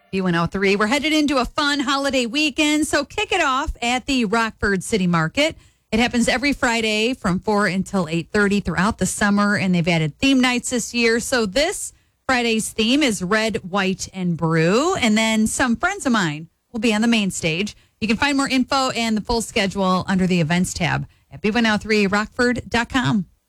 B103. We're headed into a fun holiday weekend, so kick it off at the Rockford City Market. It happens every Friday from 4 until 8:30 throughout the summer, and they've added theme nights this year. So this Friday's theme is red, white, and brew, and then some friends of mine will be on the main stage. You can find more info and the full schedule under the events tab at B103rockford.com.